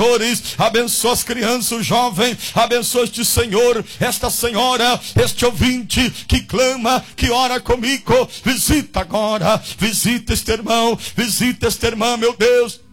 abençoa as crianças, o jovem, abençoa este senhor, esta senhora, este ouvinte que clama, que ora comigo. Visita agora, visita este irmão, visita esta irmã, meu Deus.